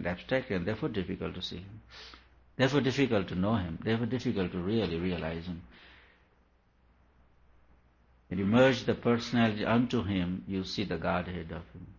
abstractly and therefore difficult to see Him. Therefore difficult to know Him. Therefore difficult to really realize Him. When you merge the personality unto Him, you see the Godhead of Him.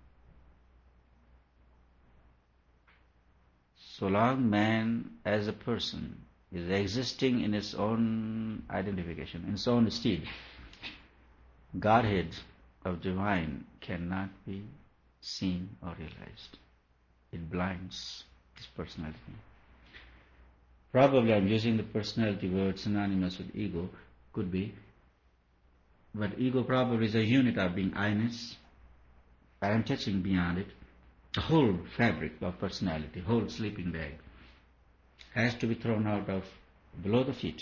So long man as a person is existing in his own identification, in his own stead, Godhead of divine cannot be seen or realized. It blinds his personality. Probably I'm using the personality word synonymous with ego, could be, but ego probably is a unit of being I-ness. I am touching beyond it. The whole fabric of personality, whole sleeping bag, has to be thrown out of below the feet.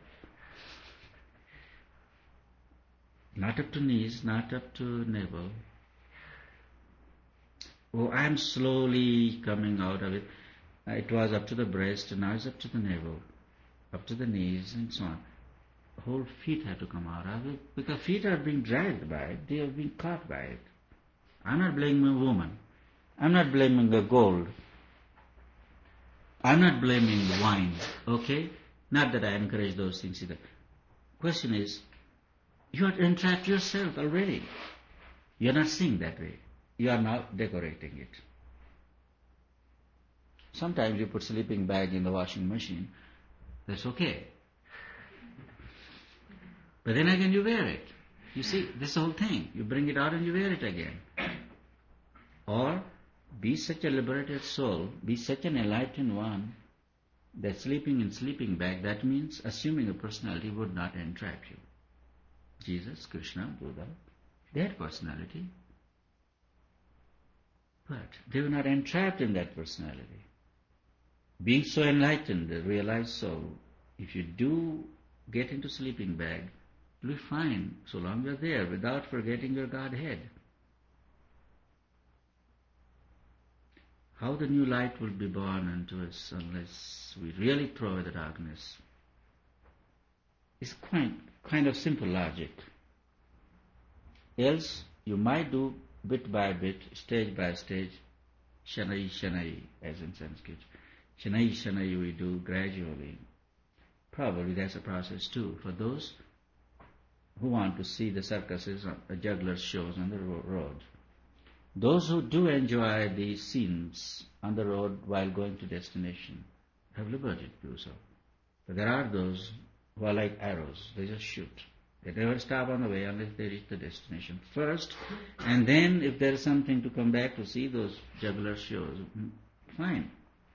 Not up to knees, not up to navel. Oh, I am slowly coming out of it. It was up to the breast, and now it's up to the navel, up to the knees, and so on. The whole feet have to come out of it, because feet are being dragged by it, they are being caught by it. I'm not blaming a woman. I'm not blaming the gold. I'm not blaming wine, okay? Not that I encourage those things either. Question is, you are entrapped yourself already. You are not seeing that way. You are now decorating it. Sometimes you put sleeping bag in the washing machine. That's okay. But then again you wear it. You see, this is the whole thing. You bring it out and you wear it again. Or be such a liberated soul, be such an enlightened one, that sleeping in sleeping bag, that means assuming a personality would not entrap you. Jesus, Krishna, Buddha, they had personality. But they were not entrapped in that personality. Being so enlightened, the realized soul, if you do get into sleeping bag, you'll be fine so long you're there without forgetting your Godhead. How the new light will be born unto us unless we really throw away the darkness is kind of simple logic. Else you might do bit by bit, stage by stage, shanai shanai, as in Sanskrit. Shanai shanai we do gradually. Probably that's a process too for those who want to see the circuses, juggler shows on the road. Those who do enjoy the scenes on the road while going to destination have liberty to do so. But there are those who are like arrows. They just shoot. They never stop on the way unless they reach the destination first. And then if there is something to come back to see those juggler shows, fine.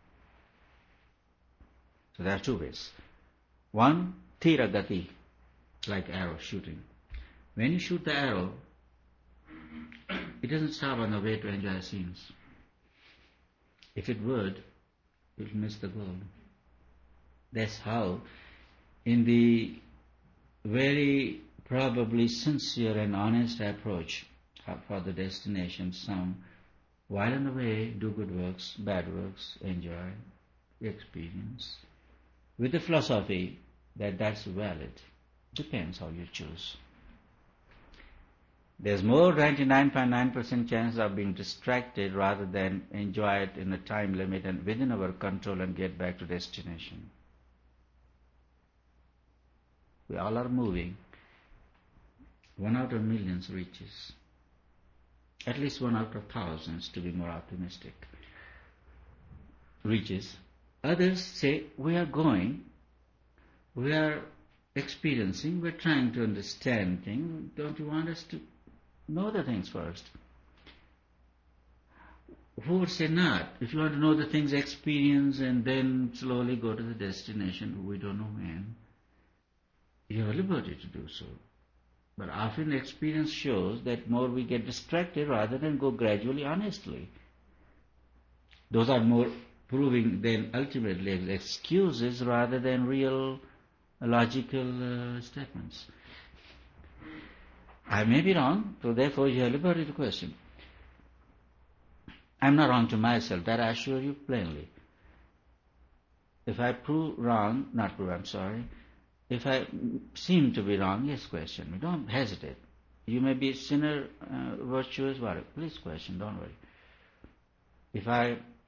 So there are two ways. One, tira gati, like arrow shooting. When you shoot the arrow, it doesn't stop on the way to enjoy scenes. If it would, it will miss the goal. That's how, in the very probably sincere and honest approach for the destination, some, while on the way, do good works, bad works, enjoy, experience, with the philosophy that that's valid. Depends how you choose. There's more 99.9% chance of being distracted rather than enjoy it in a time limit and within our control and get back to destination. We all are moving. 1 out of millions reaches. At least 1 out of thousands, to be more optimistic, reaches. Others say, we are going, we are experiencing, we're trying to understand things. Don't you want us to know the things first? Who would say not? If you want to know the things, experience and then slowly go to the destination, we don't know when. You have liberty to do so. But often experience shows that more we get distracted rather than go gradually, honestly. Those are more proving then ultimately as excuses rather than real logical statements. I may be wrong, so therefore you have liberty to question. I'm not wrong to myself, that I assure you plainly. If I prove wrong, if I seem to be wrong, yes, question me. Don't hesitate. You may be sinner, virtuous, whatever. Please question, don't worry. If I